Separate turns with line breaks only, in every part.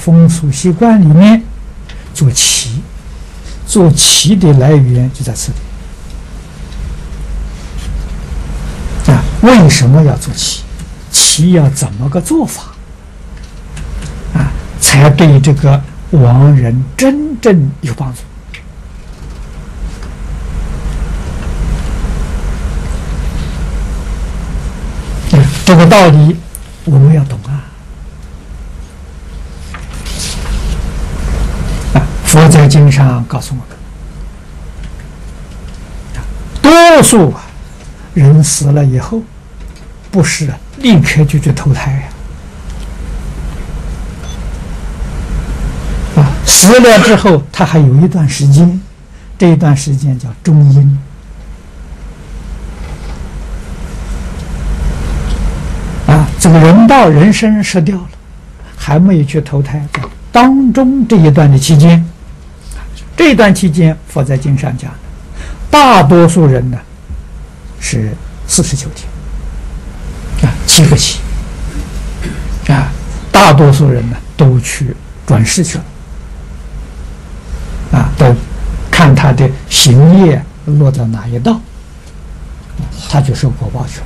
风俗习惯里面做旗，做旗的来源就在此地。为什么要做旗？旗要怎么个做法？才对这个亡人真正有帮助。这个道理我们要懂佛在经上告诉我们，多数人死了以后，不是立刻就去投胎死了之后，他还有一段时间，这一段时间叫中阴。这个人道人身失掉了，还没有去投胎，在当中这一段的期间，这一段期间，佛在经上讲的，大多数人呢是49天，7个期大多数人呢都去转世去了都看他的行业落到哪一道，他就受果报去了。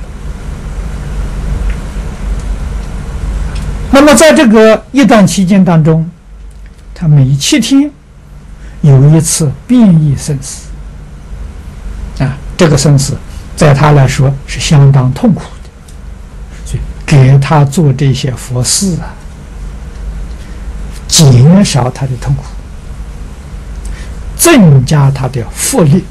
那么在这个一段期间当中，他每7天有一次变异生死这个生死在他来说是相当痛苦的，所以给他做这些佛事减少他的痛苦，增加他的福力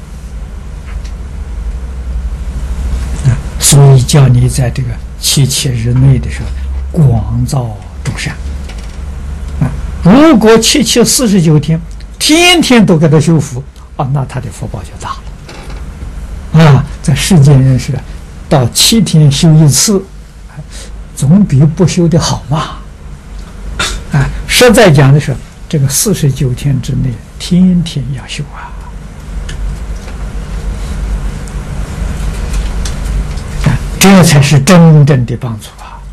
所以叫你在这个7日内的时候广造众善如果749天天天都给他修福那他的福报就大了在世间人士到7天修一次，总比不修的好嘛实在讲的是这个49天之内天天要修这才是真正的帮助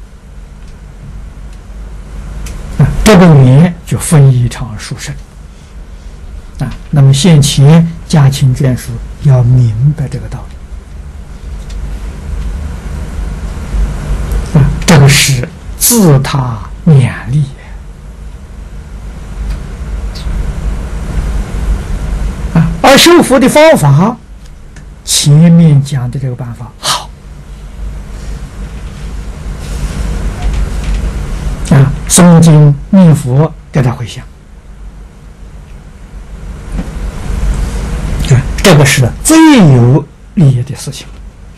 这个缘就非常殊胜那么现前家亲眷属要明白这个道理这个是自他勉励而修福的方法前面讲的这个办法好诵经念佛给他回向这个是最有利益的事情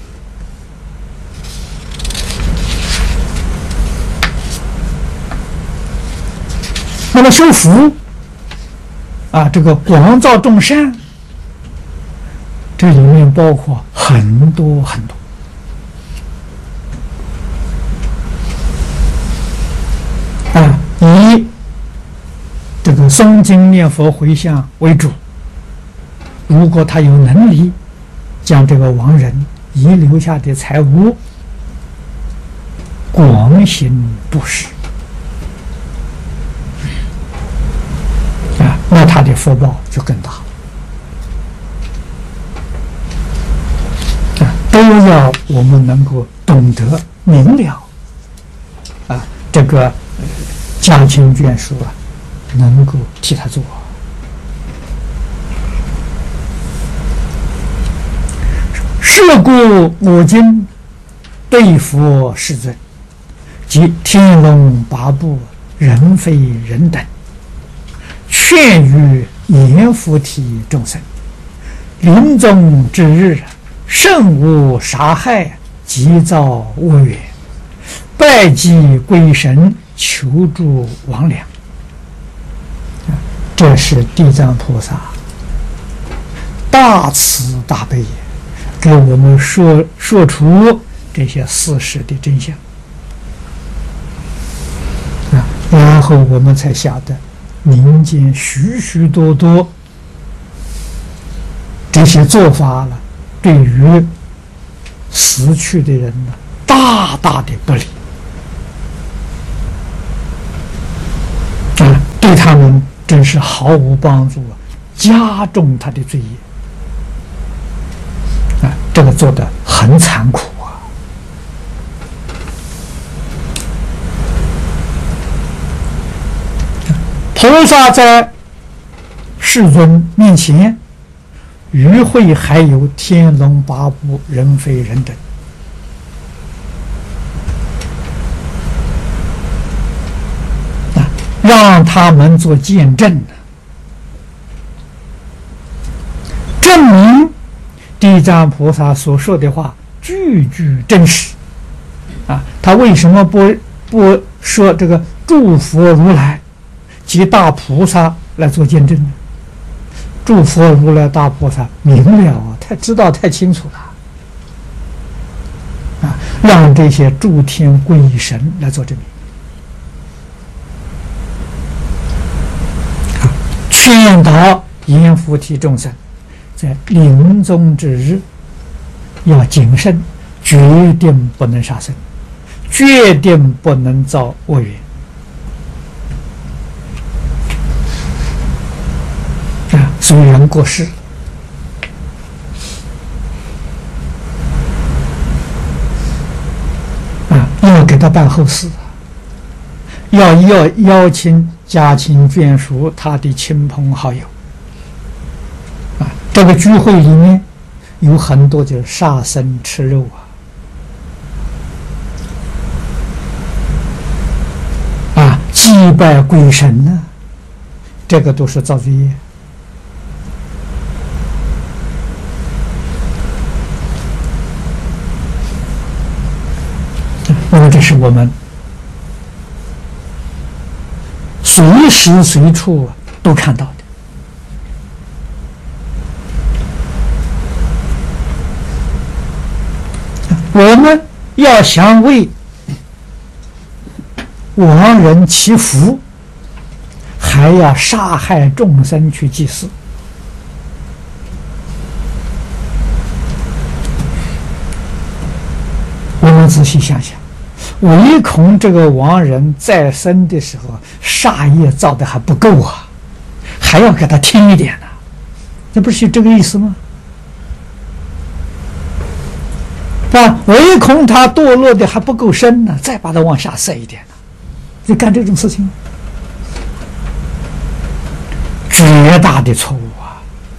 那么修福这个广造众善这里面包括很多很多以这个诵经念佛回向为主，如果他有能力将这个亡人遗留下的财物广行布施那他的福报就更大都要我们能够懂得明了这个家亲眷属能够替他做是故我今对佛世尊及天龙八部人非人等劝于阎浮提众生临终之日慎勿杀害急造恶缘拜祭归神求助亡良这是地藏菩萨大慈大悲给我们说出这些事实的真相然后我们才晓得民间许许多多这些做法了对于死去的人呢大大的不利对他们真是毫无帮助，加重他的罪业啊！这个做得很残酷啊！菩萨在世尊面前，与会还有天龙八部、人非人等。让他们做见证，证明地藏菩萨所说的话句句真实啊！他为什么不说这个诸佛如来及大菩萨来做见证呢？诸佛如来大菩萨明了啊，太知道太清楚了啊！让这些诸天皈依神来做证明。劝导阎浮提众生，在临终之日要谨慎，决定不能杀生，决定不能造恶缘啊！所以人过世啊，要给他办后事，要邀请家亲眷属，他的亲朋好友啊，这个聚会里面有很多就是杀生吃肉啊，祭拜鬼神呢，这个都是造罪业。那么这是我们随时随处都看到的。我们要想为亡人祈福，还要杀害众生去祭祀。我们仔细想想，唯恐这个亡人在生的时候煞业造的还不够啊，还要给他添一点呢，这不是这个意思吗？啊，唯恐他堕落的还不够深呢，再把他往下塞一点呢，就干这种事情，绝大的错误啊！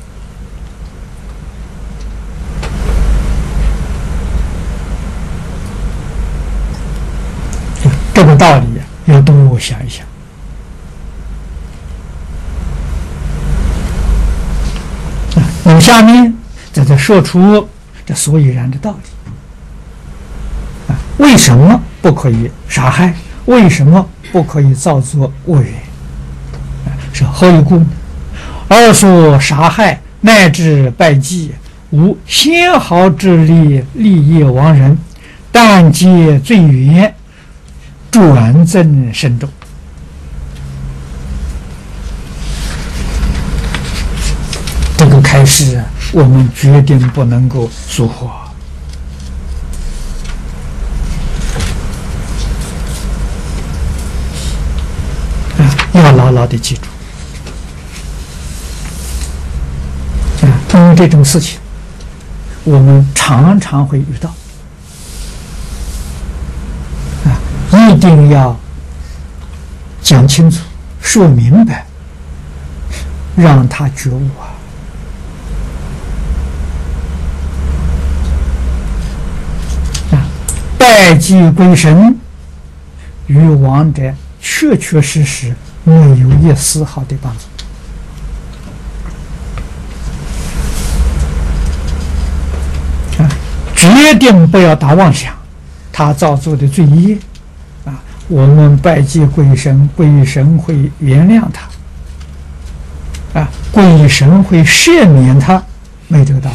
这个道理要多想一想。那么下面在这说出这所以然的道理。为什么不可以杀害？为什么不可以造作恶缘？是何以故呢？二说杀害乃至拜祭，无纤毫之力利益亡人，但皆罪缘，转增深重。这个开示我们决定不能够疏忽要牢牢的记住因为这种事情我们常常会遇到一定要讲清楚说明白，让他觉悟拜祭鬼神与亡者确确实实没有一丝毫的帮助决定不要打妄想他造作的罪业我们拜祭鬼神，鬼神会原谅他鬼神会赦免他，没这个道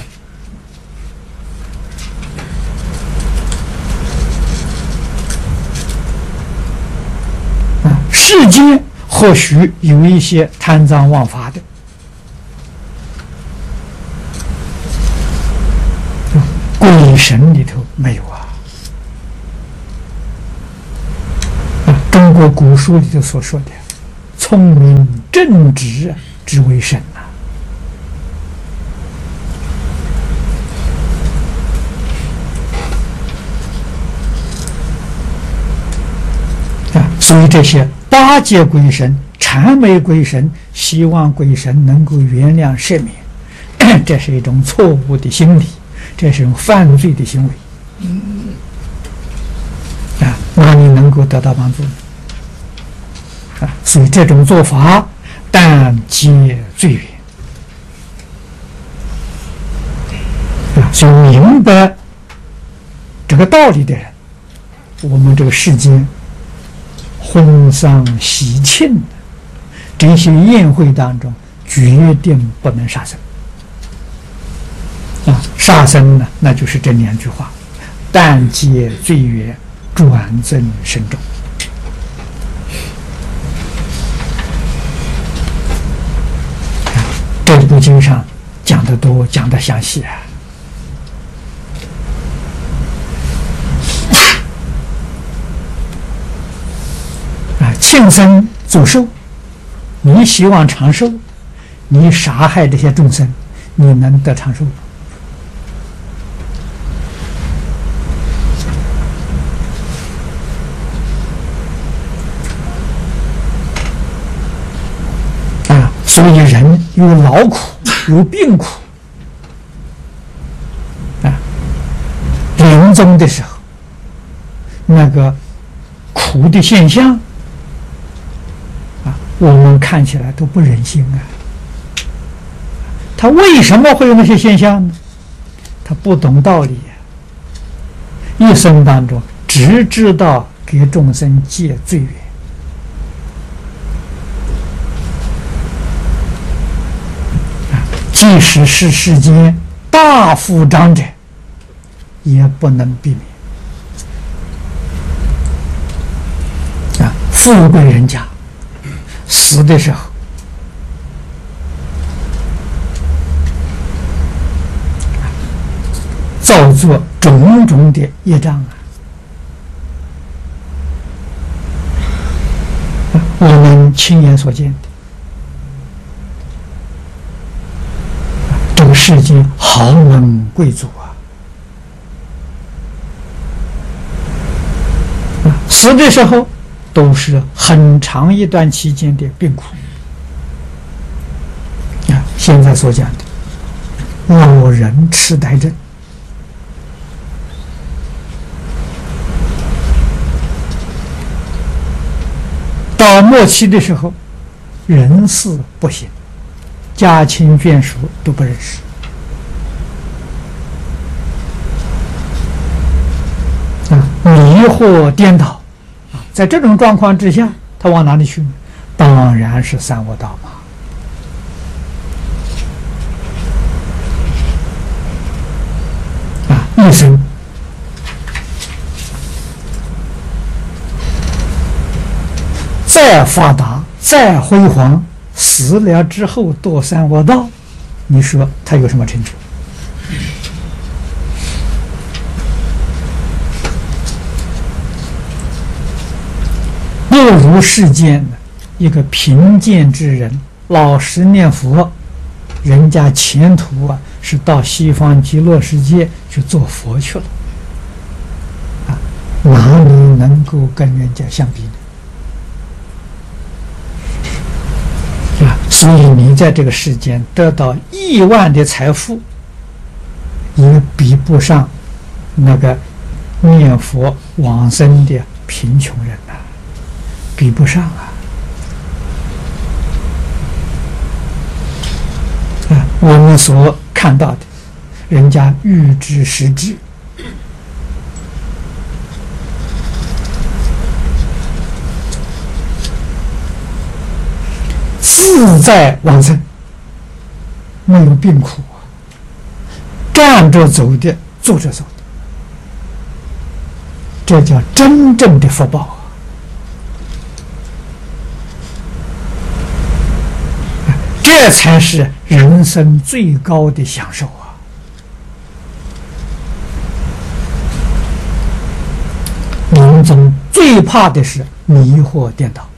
理世间或许有一些贪赃枉法的鬼神里头没有中国古书里头所说的聪明正直之为甚呐！所以这些八戒鬼神、谄媚鬼神，希望鬼神能够原谅赦免，这是一种错误的心理，这是一种犯罪的行为。哪里能够得到帮助呢？所以这种做法，但皆罪缘。所以明白这个道理的人，我们这个世间婚丧喜庆这些宴会当中，决定不能杀生。杀生呢，那就是这两句话：但皆罪缘，转增深重。这部经上讲得多，讲得详细庆生祝寿，你希望长寿，你杀害这些众生，你能得长寿吗？所以人有劳苦，有病苦临终的时候，那个苦的现象我们看起来都不忍心他为什么会有那些现象呢？他不懂道理一生当中只知道给众生戒罪缘，即使是世间大富长者，也不能避免富贵人家死的时候，造作种种的业障我们亲眼所见的。这个世间豪门贵族死的时候都是很长一段期间的病苦现在所讲的老人痴呆症，到末期的时候，人事不行，家亲眷属都不认识迷惑颠倒在这种状况之下，他往哪里去呢？当然是三恶道嘛。一生再发达再辉煌，死了之后堕三恶道，你说他有什么成就？不如世间一个贫贱之人，老实念佛，人家前途是到西方极乐世界去做佛去了哪里能够跟人家相比呢？所以你在这个世间得到亿万的财富，也比不上那个念佛往生的贫穷人比不上我们所看到的，人家欲知实知，自在往生，没有病苦站着走的，坐着走的，这叫真正的福报这才是人生最高的享受临终最怕的是迷惑颠倒